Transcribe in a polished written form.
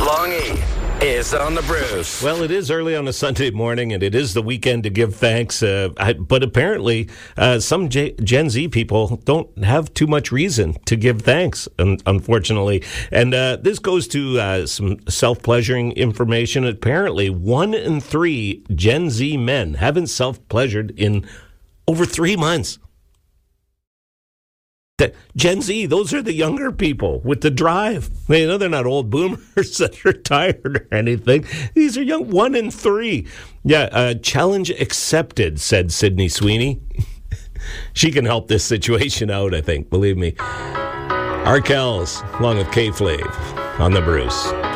Long E is on the Bruce. Well, it is early on a Sunday morning, and it is the weekend to give thanks. But apparently, some Gen Z people don't have too much reason to give thanks, unfortunately. And this goes to some self-pleasuring information. Apparently, 1 in 3 Gen Z men haven't self-pleasured in over 3 months. Gen Z, those are the younger people with the drive. They're not old boomers that are tired or anything. These are young. 1 in 3. Yeah, challenge accepted, said Sydney Sweeney. She can help this situation out, I think. Believe me. Arkells, along with K-Flav on the Bruce.